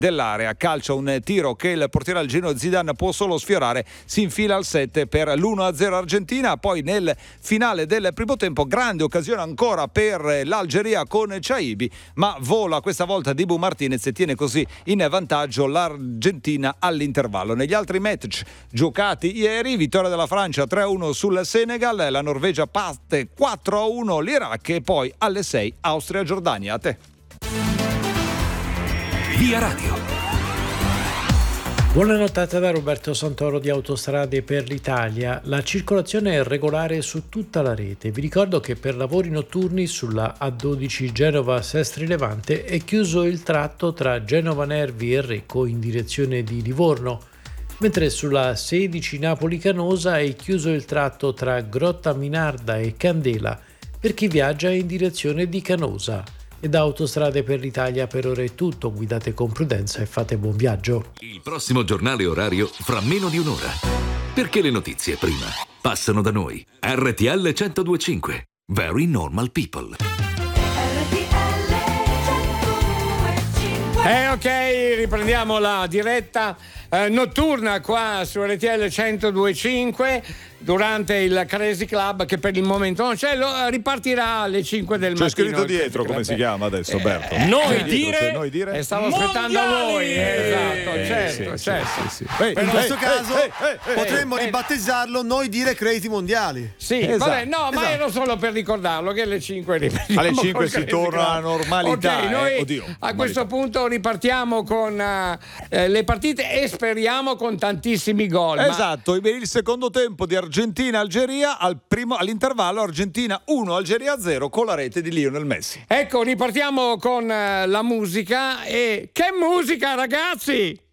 dell'area, calcia un tiro che il portiere algerino Zidane può solo sfiorare, si infila al 7 per l'1-0 Argentina. Poi nel finale del primo tempo grande occasione ancora per l'Algeria con Chaibi, ma vola questa volta Dibu Martinez e tiene così in vantaggio l'Argentina all'intervallo. Negli altri match giocati ieri, vittoria della Francia 3-1 sul Senegal, la Norvegia batte 4-1 l'Iraq e poi alle 6 Austria-Giordania. A te. Via Radio. Buona nottata da Roberto Santoro di Autostrade per l'Italia. La circolazione è regolare su tutta la rete. Vi ricordo che per lavori notturni sulla A12 Genova-Sestri Levante è chiuso il tratto tra Genova Nervi e Recco in direzione di Livorno, mentre sulla 16 Napoli-Canosa è chiuso il tratto tra Grotta Minarda e Candela per chi viaggia in direzione di Canosa. E da Autostrade per l'Italia per ora è tutto. Guidate con prudenza e fate buon viaggio. Il prossimo giornale orario fra meno di un'ora. Perché le notizie prima passano da noi. RTL 102.5. Very normal people. Ok, riprendiamo la diretta notturna qua su RTL 102.5 durante il Crazy Club, che per il momento non c'è, ripartirà alle 5 del mattino. C'è scritto dietro come si chiama adesso, Berto. Noi dietro, dire? Stavo aspettando voi. Esatto, certo. Sì. In questo caso potremmo ribattezzarlo Noi dire Crazy Mondiali. Sì, esatto, vabbè, ma ero solo per ricordarlo che alle 5 alle 5 si torna alla normalità. Ok, noi a questo punto ripartiamo con le partite e speriamo con tantissimi gol. Esatto, il secondo tempo di Argentina-Algeria, all'intervallo Argentina 1, Algeria 0 con la rete di Lionel Messi. Ecco, ripartiamo con la musica. E che musica, ragazzi!